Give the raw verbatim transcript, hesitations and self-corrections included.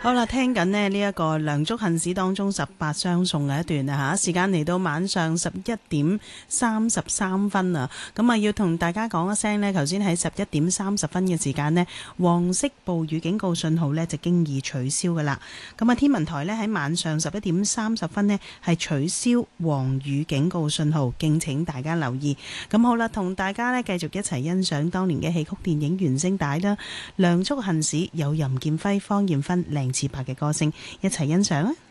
好啦，聽緊呢呢一個梁祝幸史當中十八相送嘅一段啊嚇，時間嚟到晚上十一點三十三分啊，咁啊要同大家講一聲呢，頭先喺十一點三十分嘅時間呢，黃色暴雨警告信號呢就經已取消噶啦。咁啊天文台呢喺晚上十一點三十分呢係取消黃雨警告信號，敬請大家留意。咁好啦，同大家呢繼續一齊欣賞當年嘅戲曲電影原聲帶啦，梁祝幸史有任劍輝、芳艷芬、靚次伯嘅歌聲，一齊欣賞啊！